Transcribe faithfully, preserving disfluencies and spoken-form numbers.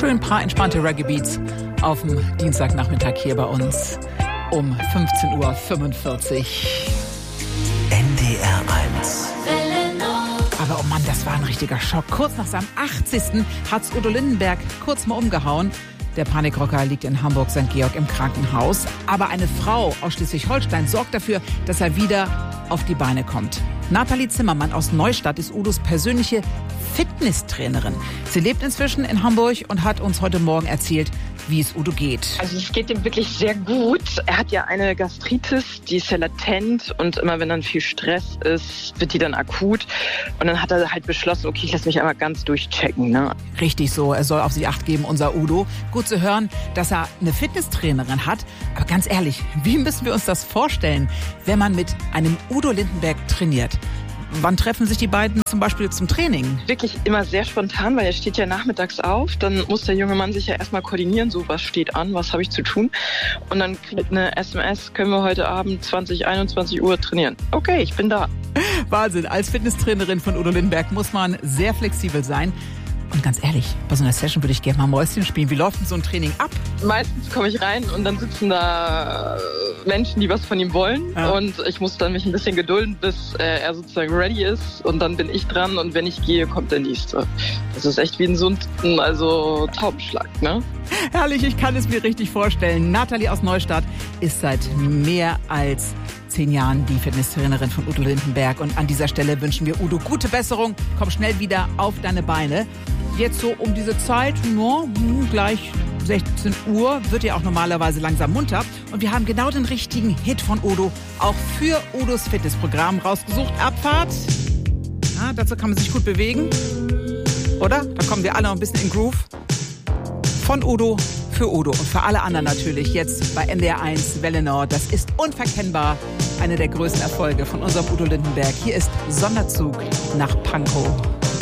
schön paar entspannte Reggae-Beats auf dem Dienstagnachmittag hier bei uns um fünfzehn Uhr fünfundvierzig. N D R eins. Aber oh Mann, das war ein richtiger Schock. Kurz nach seinem achtzigsten hat's Udo Lindenberg kurz mal umgehauen. Der Panikrocker liegt in Hamburg Sankt Georg im Krankenhaus. Aber eine Frau aus Schleswig-Holstein sorgt dafür, dass er wieder auf die Beine kommt. Nathalie Zimmermann aus Neustadt ist Udos persönliche Fitnesstrainerin. Sie lebt inzwischen in Hamburg und hat uns heute Morgen erzählt, wie es Udo geht. Also es geht ihm wirklich sehr gut. Er hat ja eine Gastritis, die ist ja latent und immer wenn dann viel Stress ist, wird die dann akut. Und dann hat er halt beschlossen, okay, ich lasse mich einmal ganz durchchecken. Ne? Richtig so, er soll auf sich Acht geben, unser Udo. Gut zu hören, dass er eine Fitnesstrainerin hat. Aber ganz ehrlich, wie müssen wir uns das vorstellen, wenn man mit einem Udo Lindenberg trainiert? Wann treffen sich die beiden zum Beispiel zum Training? Wirklich immer sehr spontan, weil er steht ja nachmittags auf. Dann muss der junge Mann sich ja erstmal koordinieren, so was steht an, was habe ich zu tun. Und dann kriegt eine S M S, können wir heute Abend zwanzig, einundzwanzig Uhr trainieren. Okay, ich bin da. Wahnsinn, als Fitnesstrainerin von Udo Lindenberg muss man sehr flexibel sein. Und ganz ehrlich, bei so einer Session würde ich gerne mal Mäuschen spielen. Wie läuft denn so ein Training ab? Meistens komme ich rein und dann sitzen da Menschen, die was von ihm wollen. Ja. Und ich muss dann mich ein bisschen gedulden, bis äh, er sozusagen ready ist. Und dann bin ich dran und wenn ich gehe, kommt der Nächste. Das ist echt wie ein Sunden, also Taubenschlag, ne? Herrlich, ich kann es mir richtig vorstellen. Nathalie aus Neustadt ist seit mehr als zehn Jahren die Fitnesstrainerin von Udo Lindenberg. Und an dieser Stelle wünschen wir Udo gute Besserung. Komm schnell wieder auf deine Beine. Jetzt so um diese Zeit, no, gleich sechzehn Uhr, wird er auch normalerweise langsam munter. Und wir haben genau den richtigen Hit von Udo auch für Udos Fitnessprogramm rausgesucht. Abfahrt. Ja, dazu kann man sich gut bewegen. Oder? Da kommen wir alle noch ein bisschen in Groove. Von Udo für Udo und für alle anderen natürlich jetzt bei N D R eins Welle Nord. Das ist unverkennbar einer der größten Erfolge von unserem Udo Lindenberg. Hier ist Sonderzug nach Pankow.